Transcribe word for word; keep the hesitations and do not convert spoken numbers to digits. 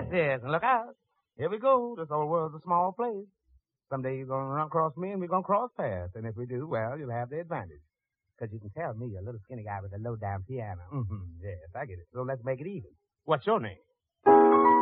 Yes, and look out. Here we go. This old world's a small place. Someday you're going to run across me and we're going to cross paths. And if we do, well, you'll have the advantage. Because you can tell me, a little skinny guy with a low-down piano. Mm-hmm. Yes, I get it. So let's make it even. What's your name?